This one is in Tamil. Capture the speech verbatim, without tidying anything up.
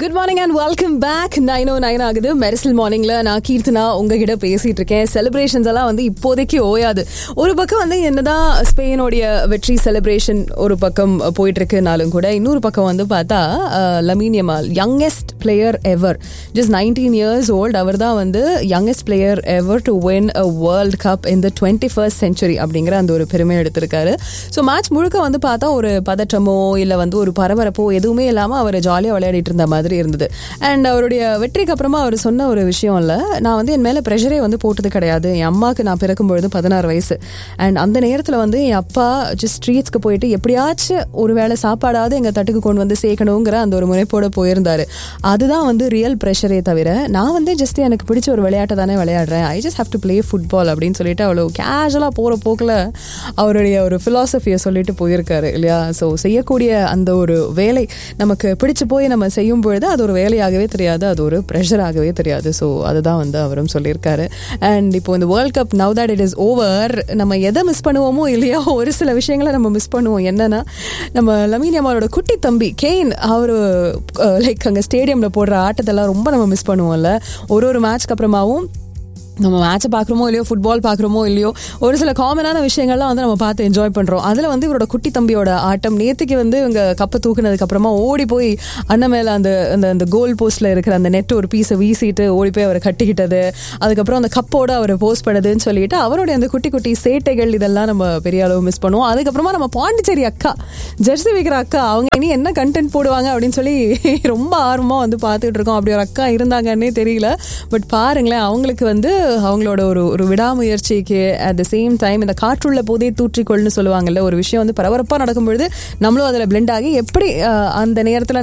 Good morning and welcome back. Nine O nine ஆகுது. மெரிசல் மார்னிங்ல நான் கீர்த்தனா உங்ககிட்ட பேசிட்டு இருக்கேன். செலிப்ரேஷன்ஸ் எல்லாம் வந்து இப்போதைக்கு ஓயாது. ஒரு பக்கம் வந்து என்னதான் ஸ்பெயினோடைய வெற்றி செலிப்ரேஷன் ஒரு பக்கம் போயிட்டு இருக்குனாலும் கூட இன்னொரு பக்கம் வந்து பார்த்தா லமீன் யமால் யங்கஸ்ட் பிளேயர் எவர், ஜஸ்ட் நைன்டீன் இயர்ஸ் ஓல்ட். அவர் தான் வந்து youngest player ever to win a world cup in the twenty first century அப்படிங்கிற அந்த ஒரு பெருமை எடுத்திருக்காரு. ஸோ மேட்ச் முழுக்க வந்து பார்த்தா ஒரு பதற்றமோ இல்லை வந்து ஒரு பரபரப்போ எதுவுமே இல்லாமல் அவர் ஜாலியாக விளையாடிட்டு இருந்த மாதிரி இருந்தது. அண்ட் அவருடைய வெற்றிக்கு அப்புறமா அவர் சொன்ன ஒரு விஷயம் இல்லை, நான் வந்து என் மேலே ப்ரெஷரே வந்து போட்டது கிடையாது. என் அம்மாவுக்கு நான் பிறக்கும்பொழுது பதினாறு வயசு அண்ட் அந்த நேரத்தில் வந்து என் அப்பா ஜஸ்ட் ஸ்ட்ரீட்ஸ்க்கு போயிட்டு எப்படியாச்சும் ஒரு வேளை சாப்பாடாவது எங்கள் தட்டுக்கு கொண்டு வந்து சேர்க்கணுங்கிற அந்த ஒரு முனைப்போடு போயிருந்தாரு. அதுதான் வந்து ரியல் ப்ரெஷரே தவிர நான் வந்து ஜஸ்ட் எனக்கு பிடிச்ச ஒரு விளையாட்டை தானே விளையாடுறேன், I just have to play football அப்படின்னு சொல்லிட்டு அவ்வளோ கேஷுவலாக போகிற போக்கில் அவருடைய ஒரு ஃபிலாசபியை சொல்லிட்டு போயிருக்காரு இல்லையா. ஸோ செய்யக்கூடிய அந்த ஒரு வேலை நமக்கு பிடிச்சு போய் நம்ம செய்யும் பொழுது அது ஒரு வேலையாகவே தெரியாது, அது ஒரு ப்ரெஷராகவே தெரியாது. ஸோ அதுதான் வந்து அவரும் சொல்லியிருக்காரு. அண்ட் இப்போ இந்த world cup now that it is over, நம்ம எதை மிஸ் பண்ணுவோமோ இல்லையா, ஒரு சில விஷயங்களை நம்ம மிஸ் பண்ணுவோம். என்னன்னா நம்ம லமீன் யமாலோட குட்டி தம்பி கெயின், அவர் லைக் அங்கே ஸ்டேடியமில் போடுற ஆட்டத்தெல்லாம் ரொம்ப நம்ம மிஸ் பண்ணுவோம்ல. ஒரு ஒரு மேட்ச்க்கு அப்புறமாவும் நம்ம மேட்சை பார்க்குறோமோ இல்லையோ, ஃபுட்பால் பார்க்குறோமோ இல்லையோ, ஒரு சில காமனான விஷயங்கள்லாம் வந்து நம்ம பார்த்து என்ஜாய் பண்ணுறோம். அதில் வந்து இவரோட குட்டி தம்பியோட ஆட்டம் நேற்றுக்கு வந்து இவங்க கப்பை தூக்குனதுக்கு அப்புறமா ஓடி போய் அண்ணன் மேலே அந்த அந்த அந்த கோல் போஸ்ட்டில் இருக்கிற அந்த நெட் ஒரு பீஸை வீசிட்டு ஓடி போய் அவரை கட்டிக்கிட்டது, அதுக்கப்புறம் அந்த கப்போட அவரை போஸ்ட் பண்ணதுன்னு சொல்லிட்டு அவருடைய அந்த குட்டி குட்டி சேட்டைகள் இதெல்லாம் நம்ம பெரிய அளவு மிஸ் பண்ணுவோம். அதுக்கப்புறமா நம்ம பாண்டிச்சேரி அக்கா, ஜெர்சி வைக்கிற அக்கா, அவங்க இனி என்ன கண்டென்ட் போடுவாங்க அப்படின்னு சொல்லி ரொம்ப ஆர்வமாக வந்து பார்த்துட்டு இருக்கோம். அப்படி ஒரு அக்கா இருந்தாங்கன்னே தெரியல. பட் பாருங்களேன், அவங்களுக்கு வந்து அவங்களோட ஒரு ஒரு விடாமுயற்சிக்கு அட் த சேம் டைம் இந்த காற்றுள்ள போதே தூற்றிக்கொள்னு சொல்லுவாங்கல்ல, ஒரு விஷயம் வந்து பரபரப்பாக நடக்கும்பொழுது நம்மளும் அதில் பிளெண்ட் ஆகி எப்படி அந்த நேரத்தில்